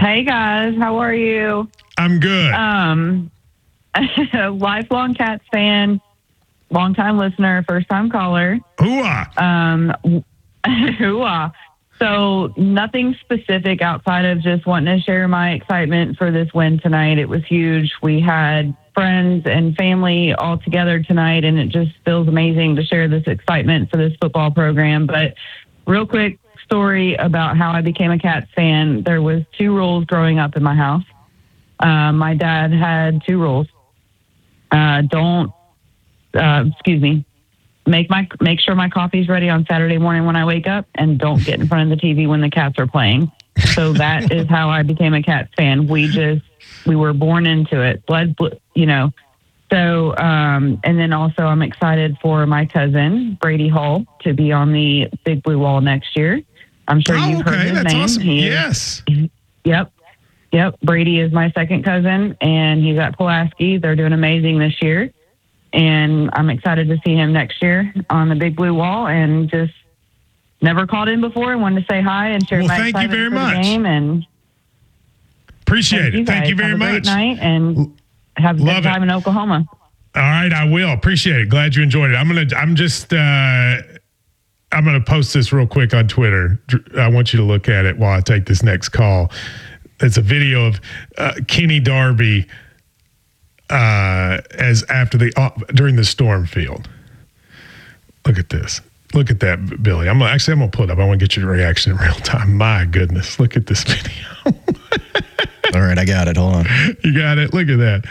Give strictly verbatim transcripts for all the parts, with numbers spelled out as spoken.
Hey guys, how are you? I'm good. Um, lifelong Cats fan, long-time listener, first-time caller. Hooah! Um, hooah! So nothing specific outside of just wanting to share my excitement for this win tonight. It was huge. We had friends and family all together tonight, and it just feels amazing to share this excitement for this football program. But real quick story about how I became a Cats fan. There was two rules growing up in my house. Uh, my dad had two rules. Uh, don't, uh, excuse me, make my make sure my coffee's ready on Saturday morning when I wake up, and don't get in front of the T V when the Cats are playing. So that is how I became a Cats fan. We just, we were born into it. Blood, you know. So, um, and then also I'm excited for my cousin, Brady Hall, to be on the Big Blue Wall next year. I'm sure oh, you've okay. heard his That's name. awesome. He yes. Is, yep. Yep. Brady is my second cousin, and he's at Pulaski. They're doing amazing this year. And I'm excited to see him next year on the Big Blue Wall, and just never called in before and wanted to say hi and share well, my thank excitement you very for much. the game. And appreciate thank it. You thank you very have a much. Great night, and have a good Love time it. in Oklahoma. All right, I will. Appreciate it. Glad you enjoyed it. I'm gonna. I'm just. Uh, I'm gonna post this real quick on Twitter. I want you to look at it while I take this next call. It's a video of uh, Kenny Darby uh, as after the uh, during the storm field. Look at this. Look at that, Billy. I'm actually I'm gonna put up. I want to get your reaction in real time. My goodness, look at this video. All right, I got it. Hold on. You got it. Look at that.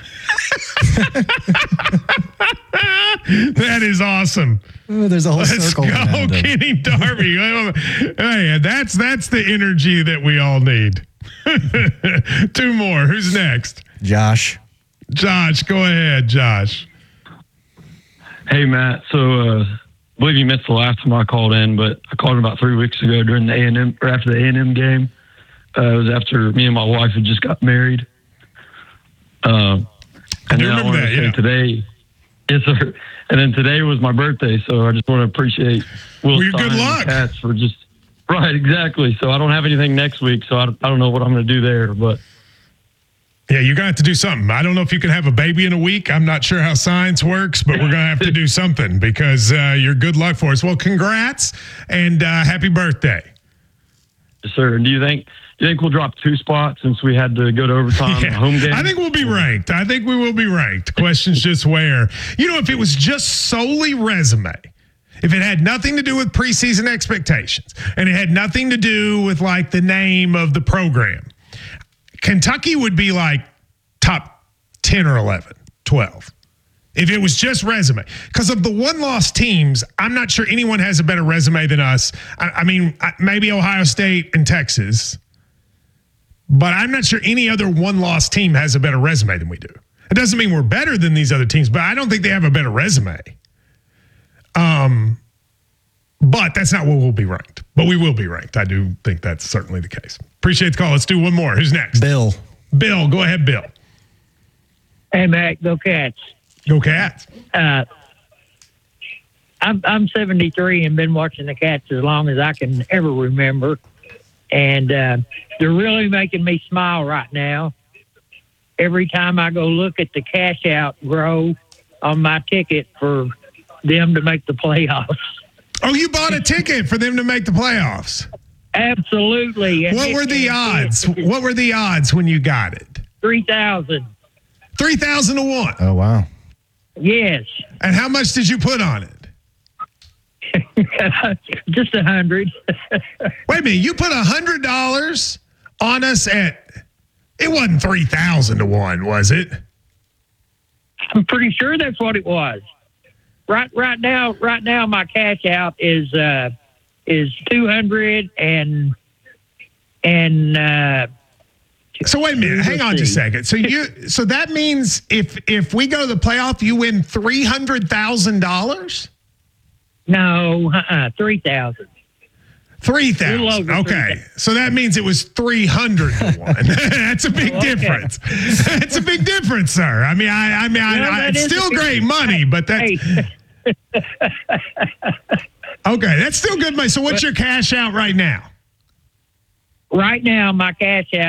That is awesome. Oh, there's a whole Let's circle. go, around him. Kenny Darby. Hey, that's that's the energy that we all need. Two more. Who's next? Josh. Josh, go ahead, Josh. Hey, Matt. So, uh, I believe you missed the last time I called in, but I called in about three weeks ago during the A and M or after the A and M game. Uh, it was after me and my wife had just got married. Uh, and do then I remember wanted that, to say yeah. today, yes, sir. And then today was my birthday, so I just want to appreciate Will Well, your Stein good and the luck. Cats for just right, exactly. So I don't have anything next week, so I, I don't know what I'm going to do there, but. Yeah, you're going to have to do something. I don't know if you can have a baby in a week. I'm not sure how science works, but we're going to have to do something because uh, you're good luck for us. Well, congrats and uh, happy birthday. Yes, sir. And do you think do you think we'll drop two spots since we had to go to overtime Yeah. home game? I think we'll be ranked. I think we will be ranked. Question's just where. You know, if it was just solely resume, if it had nothing to do with preseason expectations and it had nothing to do with like the name of the program, Kentucky would be like top ten or eleven, twelve. If it was just resume. Because of the one-loss teams, I'm not sure anyone has a better resume than us. I, I mean, maybe Ohio State and Texas. But I'm not sure any other one-loss team has a better resume than we do. It doesn't mean we're better than these other teams, but I don't think they have a better resume. Um, but that's not what we'll be ranked. But we will be ranked. I do think that's certainly the case. Appreciate the call. Let's do one more. Who's next? Bill. Bill. Go ahead, Bill. Hey, Mac, go Cats. Go Cats. Uh, I'm I'm seventy-three and been watching the Cats as long as I can ever remember, and uh, they're really making me smile right now. Every time I go look at the cash out grow on my ticket for them to make the playoffs. Oh, you bought a ticket for them to make the playoffs. Absolutely. And What it- were the it- odds? it- What were the odds when you got it? three thousand. three thousand to one. Oh, wow. Yes. And how much did you put on it? Just a hundred. Wait a minute. You put one hundred dollars on us at, it wasn't three thousand to one, was it? I'm pretty sure that's what it was. Right, right now, right now, my cash out is uh, is two hundred and and uh, So wait a minute. Hang on just a second. So you, so that means if if we go to the playoff, you win three hundred thousand dollars. no, uh-uh, three thousand. Three Little thousand. over Okay, three thousand. so that means it was three hundred to one. That's a big Oh, okay. difference. That's a big difference, sir. I mean, I, I mean, I, Well, I, that it's is a still big- great money, but that's Hey, okay. That's still good money. So what's your cash out right now? right now, my cash out